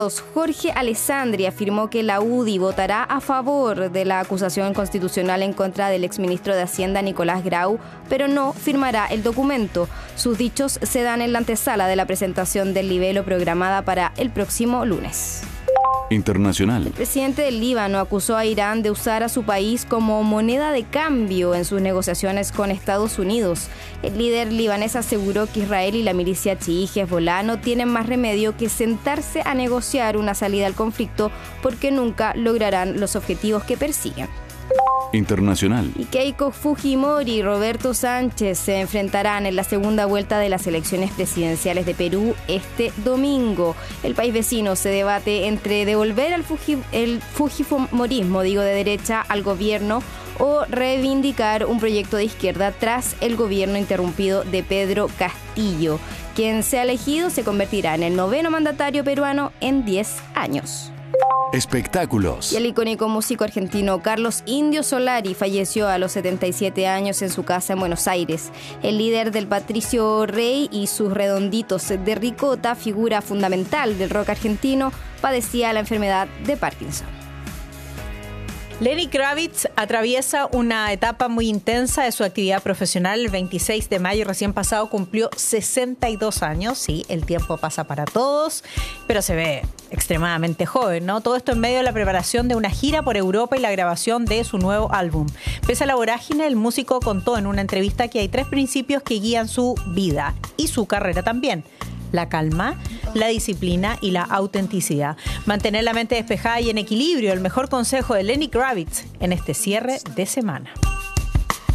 Jorge Alessandri afirmó que la UDI votará a favor de la acusación constitucional en contra del exministro de Hacienda Nicolás Grau, pero no firmará el documento. Sus dichos se dan en la antesala de la presentación del libelo programada para el próximo lunes. Internacional. El presidente del Líbano acusó a Irán de usar a su país como moneda de cambio en sus negociaciones con Estados Unidos. El líder libanés aseguró que Israel y la milicia chií Hezbolá no tienen más remedio que sentarse a negociar una salida al conflicto porque nunca lograrán los objetivos que persiguen. Internacional. Y Keiko Fujimori y Roberto Sánchez se enfrentarán en la segunda vuelta de las elecciones presidenciales de Perú este domingo. El país vecino se debate entre devolver el fujimorismo, de derecha, al gobierno o reivindicar un proyecto de izquierda tras el gobierno interrumpido de Pedro Castillo. Quien sea elegido se convertirá en el 9º mandatario peruano en 10 años. Espectáculos. Y el icónico músico argentino Carlos Indio Solari falleció a los 77 años en su casa en Buenos Aires. El líder del Patricio Rey y sus redonditos de ricota, figura fundamental del rock argentino, padecía la enfermedad de Parkinson. Lenny Kravitz atraviesa una etapa muy intensa de su actividad profesional. El 26 de mayo recién pasado cumplió 62 años. Sí, el tiempo pasa para todos, pero se ve extremadamente joven, ¿no? Todo esto en medio de la preparación de una gira por Europa y la grabación de su nuevo álbum. Pese a la vorágine, el músico contó en una entrevista que hay 3 principios que guían su vida y su carrera también: la calma, la disciplina y la autenticidad. Mantener la mente despejada y en equilibrio, el mejor consejo de Lenny Kravitz en este cierre de semana.